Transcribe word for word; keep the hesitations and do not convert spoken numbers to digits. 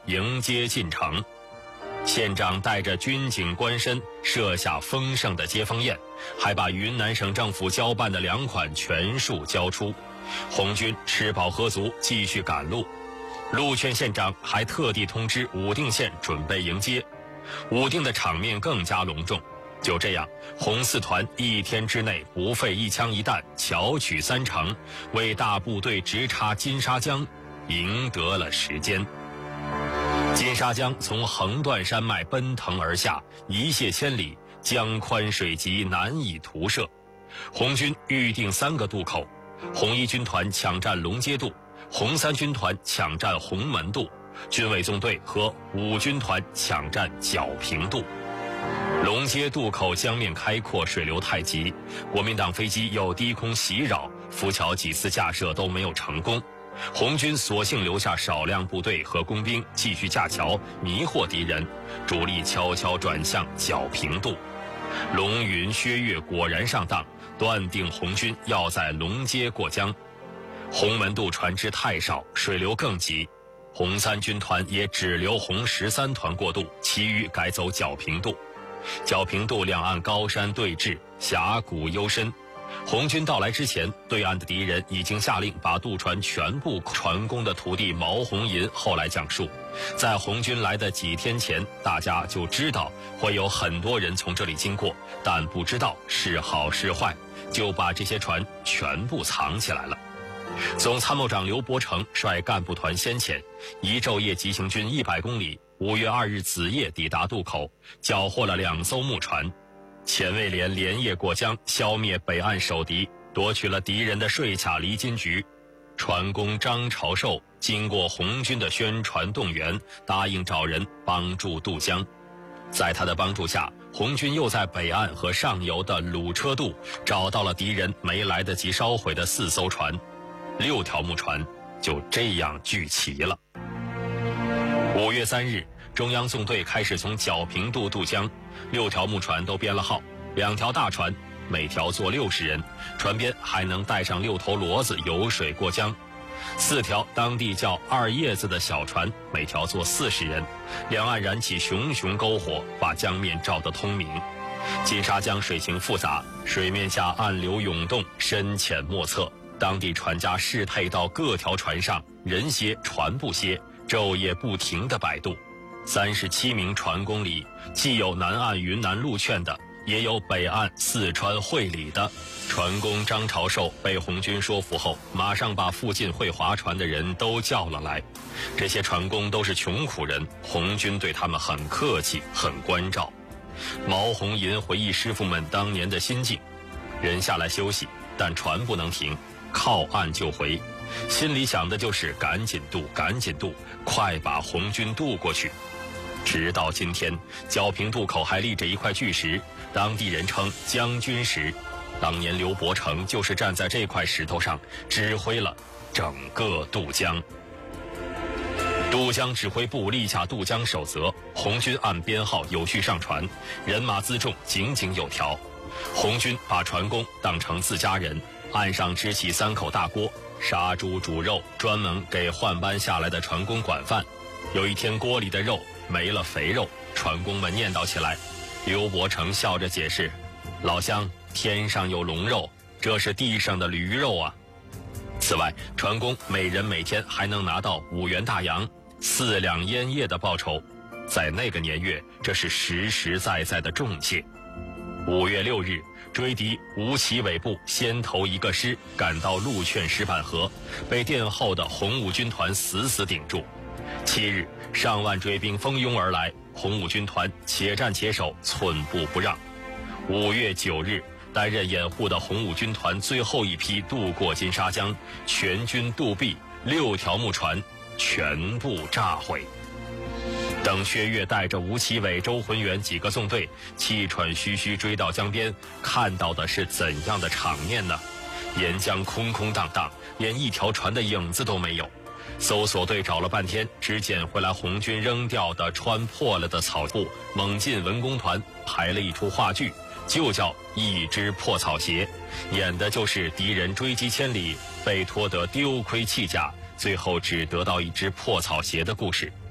迎接进城。县长带着军警官绅设下丰盛的接风宴，还把云南省政府交办的粮款全数交出。红军吃饱喝足，继续赶路。陆劝县长还特地通知武定县准备迎接。武定的场面更加隆重。就这样，红四团一天之内不费一枪一弹，巧取三城，为大部队直插金沙江赢得了时间。金沙江从横断山脉奔腾而下，一泻千里，江宽水急，难以图涉。红军预定三个渡口，红一军团抢占龙街渡，红三军团抢占红门渡，军委纵队和五军团抢占皎平渡。龙街渡口江面开阔，水流太急，国民党飞机又低空袭扰，浮桥几次架设都没有成功。红军索性留下少量部队和工兵继续架桥，迷惑敌人，主力悄悄转向皎平渡。龙云、薛岳果然上当，断定红军要在龙街过江。红门渡船只太少，水流更急，红三军团也只留红十三团过渡，其余改走皎平渡。皎平渡两岸高山对峙，峡谷幽深。红军到来之前，对岸的敌人已经下令把渡船全部船工的徒弟毛红银后来讲述，在红军来的几天前，大家就知道会有很多人从这里经过，但不知道是好是坏，就把这些船全部藏起来了。总参谋长刘伯承率干部团先遣，一昼夜急行军一百公里，五月二日子夜抵达渡口，缴获了两艘木船。钱卫连连夜过江，消灭北岸守敌，夺取了敌人的税卡离金局。船工张朝寿经过红军的宣传动员，答应找人帮助渡江。在他的帮助下，红军又在北岸和上游的鲁车渡找到了敌人没来得及烧毁的四艘船，六条木船就这样聚齐了。五月三日，中央纵队开始从皎平渡渡江，六条木船都编了号，两条大船，每条坐六十人，船边还能带上六头骡子游水过江。四条当地叫二叶子的小船，每条坐四十人，两岸燃起熊熊篝火，把江面照得通明。金沙江水情复杂，水面下暗流涌动，深浅莫测。当地船家适配到各条船上，人歇船不歇，昼夜不停地摆渡。三十七名船工里，既有南岸云南陆劝的，也有北岸四川会理的。船工张朝寿被红军说服后，马上把附近会划船的人都叫了来。这些船工都是穷苦人，红军对他们很客气，很关照。毛红银回忆师傅们当年的心境：人下来休息，但船不能停，靠岸就回，心里想的就是赶紧渡，赶紧渡，快把红军渡过去。直到今天，皎平渡口还立着一块巨石，当地人称将军石。当年刘伯承就是站在这块石头上，指挥了整个渡江。渡江指挥部立下渡江守则，红军按编号有序上船，人马辎重井井有条。红军把船工当成自家人，岸上支起三口大锅，杀猪煮肉，专门给换班下来的船工管饭。有一天锅里的肉没了肥肉，船工们念叨起来。刘伯承笑着解释：老乡，天上有龙肉，这是地上的驴肉啊。此外，船工每人每天还能拿到五元大洋、四两烟叶的报酬，在那个年月，这是实实在在的重谢。五月六日，追敌吴奇伟部先头一个师赶到陆劝石板河，被殿后的红五军团死死顶住。七日，上万追兵蜂拥而来，红五军团且战且守，寸步不让。五月九日，担任掩护的红五军团最后一批渡过金沙江，全军渡壁，六条木船全部炸毁。等薛岳带着吴奇伟、周浑元几个纵队气喘吁吁追到江边，看到的是怎样的场面呢？沿江空空荡荡，连一条船的影子都没有。搜索队找了半天，只捡回来红军扔掉的穿破了的草布。猛进文工团排了一出话剧，就叫《一只破草鞋》，演的就是敌人追击千里，被拖得丢盔弃甲，最后只得到一只破草鞋的故事。